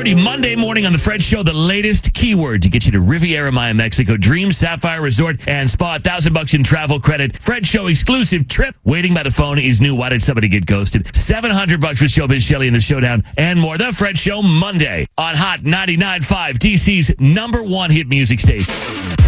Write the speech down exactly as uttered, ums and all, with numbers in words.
thirty Monday morning on the Fred Show. The latest keyword to get you to Riviera Maya, Mexico. Dream Sapphire Resort and Spa. A thousand bucks in travel credit. Fred Show exclusive trip. Waiting by the phone is new. Why did somebody get ghosted? Seven hundred bucks with Showbiz Shelley in the showdown and more. The Fred Show Monday on Hot ninety-nine point five, D C's number one hit music station.